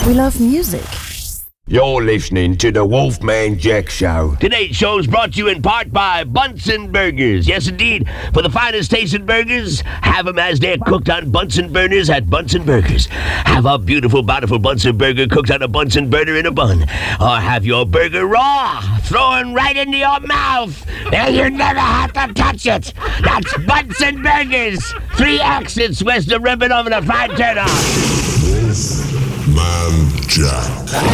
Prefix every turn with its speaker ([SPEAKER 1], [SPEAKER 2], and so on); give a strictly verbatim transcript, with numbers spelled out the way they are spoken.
[SPEAKER 1] We love music.
[SPEAKER 2] You're listening to the Wolfman Jack Show.
[SPEAKER 3] Today's show is brought to you in part by Bunsen Burgers. Yes, indeed. For the finest tasting burgers, have them as they're cooked on Bunsen burners at Bunsen Burgers. Have a beautiful, bountiful Bunsen burger cooked on a Bunsen burner in a bun. Or have your burger raw, thrown right into your mouth, and you never have to touch it. That's Bunsen Burgers. Three exits west of Ribbon over the fried turnoff.
[SPEAKER 4] Wolfman Jack.